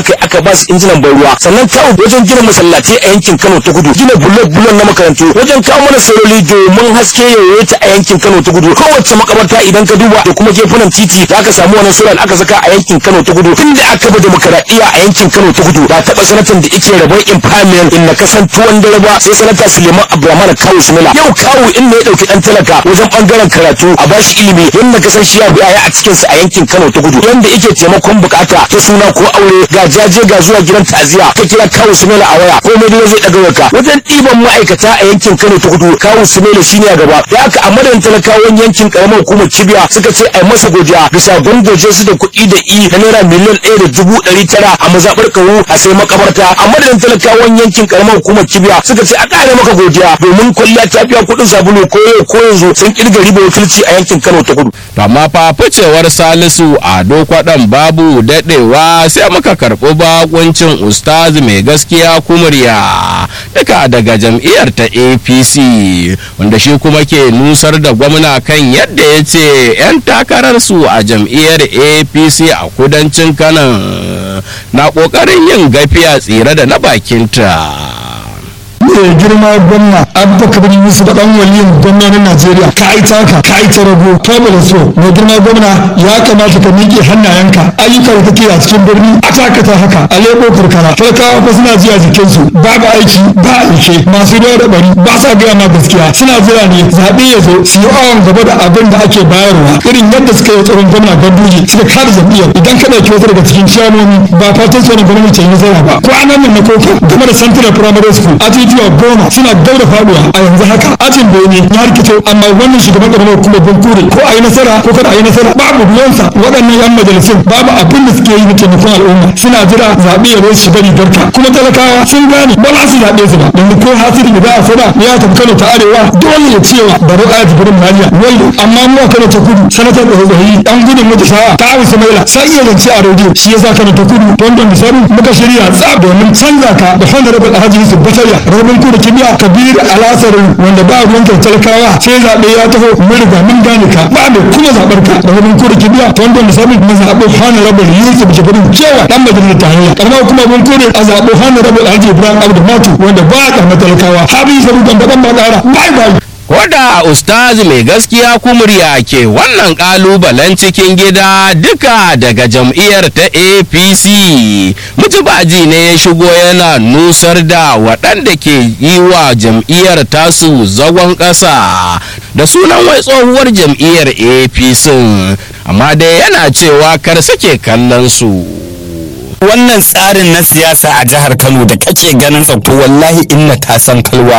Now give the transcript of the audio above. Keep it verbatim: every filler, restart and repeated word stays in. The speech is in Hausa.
aka aka ba su injinan ban ruwa. Sannan kawo wajen gina masallatai a yankin Kano ta Kudu, gina bulok-bulok na makarantu, wajen kawo mana sololi domin haske ya ta a yankin Kano ta Kudu. Kowace makabarta idan ka duba da kuma gefunan titi da aka samu wannan solar aka saka a yankin Kano ta Kudu. Tunda aka bi demokaradiyya a yankin Kano ta Kudu ba taɓa sanatan da yake rabon empowerment in na kasan tuwon dare ba sai sanata Suleiman Abdulrahman Kawu Sumaila. Yau Kawu in ne ya dauki dan talaka wajen bangaren karatu a bashi ilimi yanda kasan shi ya biya a cikin sa a yankin Kano ta Kudu. Yanda yake taimakon bukata ta suna ko aure ga jaje ga zuwa gidan ta'aziya ka kira Kawu Sumaila a waya ko mai zai daga waka. Wajen ɗiban ma'aikata a yankin Kano ta Kudu Kawu Sumaila shine a gaba. Da haka a madadin talakawan yankin karamar hukumar Kibiya suka ce ai masa godiya bisa gongoje su da kuɗi da i na naira miliyan ɗaya da dubu ɗari tara a mazaɓar Kawu a sai makabarta. A madadin talakawan yankin karamar hukumar Kibiya suka ce a ƙara maka godiya domin kwalliya ta biya kuɗin sabulu ko yau ko yanzu sun kirga riba wakilci a yankin Kano ta Kudu. To amma fa ficewar Salisu Ado Kwaɗan babu daɗewa sai muka karɓi bakuncin Ustaz mai gaskiya Kumurya duka daga jam'iyyar ta A P C wanda shi kuma ke nusar da gwamna kan yadda ya ce 'yan takararsu a jam'iyyar A P C a kudancin Kano na ƙoƙarin yin gafiya tsira da na bakinta. mai girma gwamna abba kabir yusuf dan waliyin gwamnonin najeriya ka yi taka ka yi ta rago ko ba da so mai girma gwamna ya kamata ka miƙe hannayenka ayyukan da kake a cikin birni a takata haka a lebo karkara talakawa fa suna jiya jikinsu babu aiki ba aike masu ruwa da bari ba sa gaya ma gaskiya suna jira ne zaɓe ya zo su yi awon gaba da abin da ake bayarwa irin yadda suka yi tsoron gwamna ganduje suka kada jam'iyyar idan ka ɗauki wasu daga cikin shamomi ba fatan tsoron gwamnati ya zara ba ko anan nan na koko game da central primary school ajujuwa goma suna daura faduwa a yanzu haka ajin bene ya rikito amma wannan shugaban karamar hukumar bunkure ko a yi nasara ko kada a yi nasara babu ruwansa waɗannan yan majalisun babu abin da suke yi na taimakon al'umma suna jira zaɓe ya zo shiga rigarka kuma talakawa sun gane ba za su zaɓe su ba yanzu ko hasiri da za a sada ya tafi Kano ta arewa dole ya cewa baro a jibirin maliya wai amma mu a Kano ta kudu sanatar da zai dan gudun mutu sa'a ta abu samaila sai iya zance a rediyo shi yasa Kano ta kudu wanda misali muka shirya tsab domin canza ka da honorable Alhaji Yusuf Batariya rabin ku da kibiya kabir alasarin wanda ba ruwan talakawa sai zaɓe ya taho mun riga mun gane ka ba da kuma zaɓar ka da rabin ku da kibiya wanda misali mu zaɓo honorable Yusuf Jibrin cewa dan majalisar tarayya karma kuma mun kore a zaɓo honorable Alhaji Ibrahim Abdul Matu wanda ba ka talakawa habi sabu dan ban ba ƙara bye bye. Koda Ustaz mai gaskiya Kumurya ke wannan kalubalen cikin gida duka daga jam'iyyar ta A P C. Mutubaji ne ya shigo yana nusar da waɗanda ke yi wa jam'iyyar tasu zagon ƙasa da sunan wai tsohuwar jam'iyyar A P C, amma dai yana cewa kar sake kallon su. Wannan tsarin na siyasa a jihar Kano da kake ganin sa to wallahi inna ta san kalwa